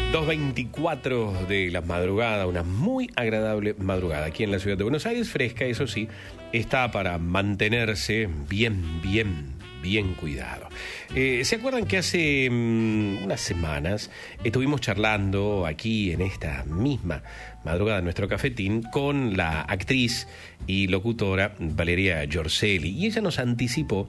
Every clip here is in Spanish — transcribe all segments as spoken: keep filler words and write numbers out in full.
dos veinticuatro de la madrugada, una muy agradable madrugada aquí en la ciudad de Buenos Aires, fresca, eso sí, está para mantenerse bien, bien, bien cuidado. Eh, ¿Se acuerdan que hace um, unas semanas estuvimos charlando aquí en esta misma madrugada en nuestro cafetín con la actriz y locutora Valeria Giorcelli? Y ella nos anticipó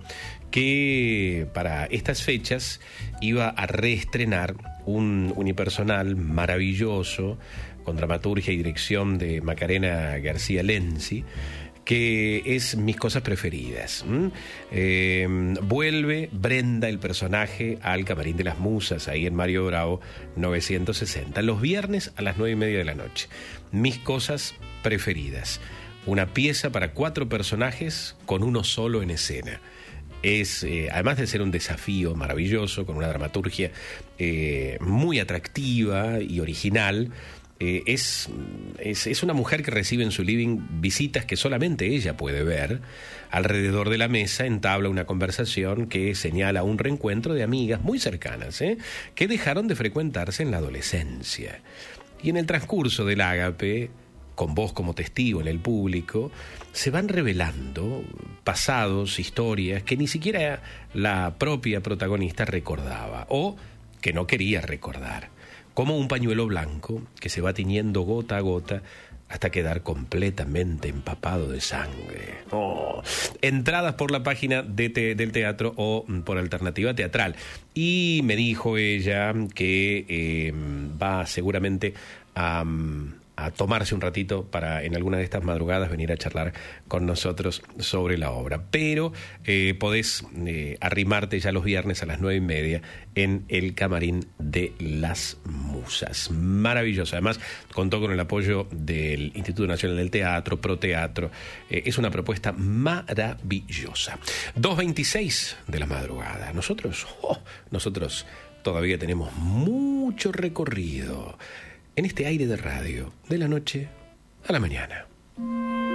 que para estas fechas iba a reestrenar un unipersonal maravilloso con dramaturgia y dirección de Macarena García Lenzi, que es Mis Cosas Preferidas. ¿Mm? Eh, vuelve Brenda, el personaje, al Camarín de las Musas, ahí en Mario Bravo novecientos sesenta, los viernes a las nueve y media de la noche. Mis Cosas Preferidas, una pieza para cuatro personajes con uno solo en escena. Es, eh, además de ser un desafío maravilloso, con una dramaturgia eh, muy atractiva y original, eh, es, es, es una mujer que recibe en su living visitas que solamente ella puede ver. Alrededor de la mesa entabla una conversación que señala un reencuentro de amigas muy cercanas, ¿eh? que dejaron de frecuentarse en la adolescencia. Y en el transcurso del ágape, con vos como testigo en el público, se van revelando pasados, historias que ni siquiera la propia protagonista recordaba o que no quería recordar, como un pañuelo blanco que se va tiñendo gota a gota hasta quedar completamente empapado de sangre. Oh. Entradas por la página de te, del teatro o por Alternativa Teatral. Y me dijo ella que eh, va seguramente a... a tomarse un ratito para en alguna de estas madrugadas venir a charlar con nosotros sobre la obra. Pero eh, podés eh, arrimarte ya los viernes a las nueve y media en el Camarín de las Musas. Maravilloso. Además, contó con el apoyo del Instituto Nacional del Teatro, Proteatro. Eh, es una propuesta maravillosa. dos veintiséis de la madrugada. Nosotros, oh, nosotros todavía tenemos mucho recorrido en este aire de radio, de la noche a la mañana.